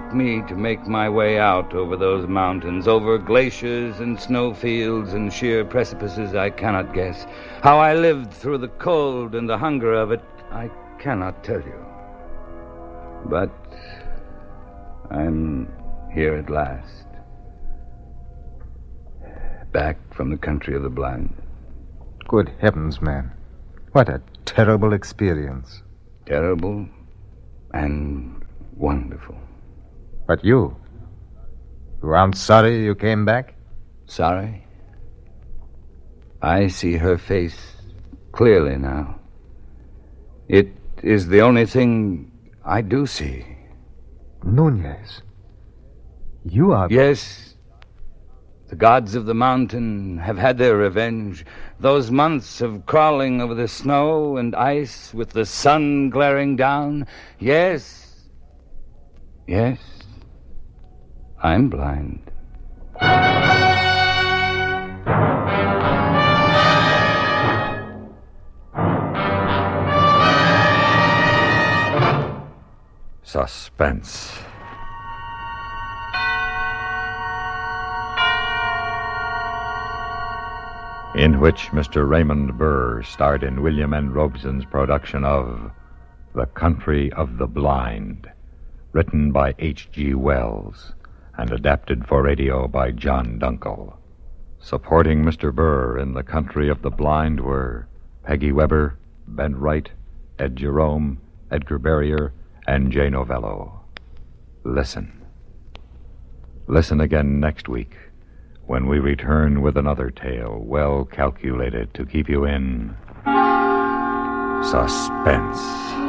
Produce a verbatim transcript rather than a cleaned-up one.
took me to make my way out over those mountains, over glaciers and snowfields and sheer precipices I cannot guess. How I lived through the cold and the hunger of it, I cannot tell you. But I'm here at last. Back from the country of the blind. Good heavens, man. What a terrible experience. Terrible and wonderful. But you? You aren't sorry you came back? Sorry? I see her face clearly now. It is the only thing I do see. Nunez. You are... Yes. The gods of the mountain have had their revenge. Those months of crawling over the snow and ice with the sun glaring down. Yes. Yes. I'm blind. Suspense. In which Mister Raymond Burr starred in William N. Robeson's production of The Country of the Blind, written by H G Wells and adapted for radio by John Dunkel. Supporting Mister Burr in The Country of the Blind were Peggy Weber, Ben Wright, Ed Jerome, Edgar Barrier, and Jay Novello. Listen. Listen again next week when we return with another tale well calculated to keep you in suspense.